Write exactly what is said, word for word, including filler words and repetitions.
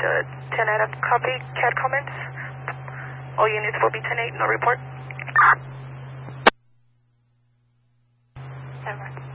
uh, ten Adam, copy, C A D comments. All units will be ten eight, no report. Never mind.